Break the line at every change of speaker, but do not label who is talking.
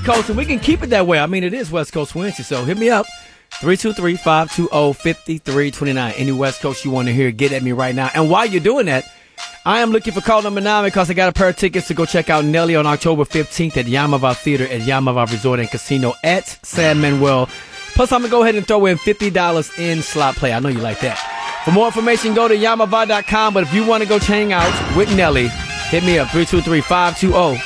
West Coast, and we can keep it that way. I mean, it is West Coast Wednesday, so hit me up. 323-520-5329. Any West Coast you want to hear, get at me right now. And while you're doing that, I am looking for call number 9 because I got a pair of tickets to go check out Nelly on October 15th at Yamava Theater at Yamava Resort and Casino at San Manuel. Plus, I'm going to go ahead and throw in $50 in slot play. I know you like that. For more information, go to yamava.com. But if you want to go hang out with Nelly, hit me up, 323-520